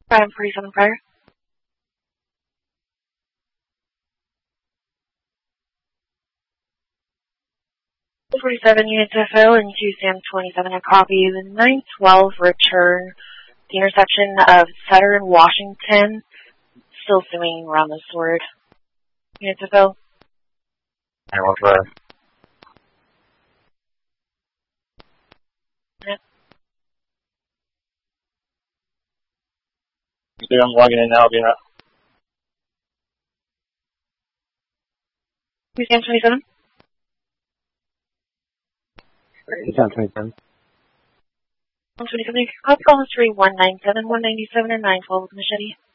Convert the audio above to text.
Item 47 prior. 47 units FO and 2 Sam 27 a copy. The 912 return the intersection of Sutter and Washington. Still swinging around the sword. Units FO. 915. Yep. Yeah, I'm logging in now, I'll be out. 2 Sam 27. Sam 27. 127. Copy call history 197, 197, and 912 with machete.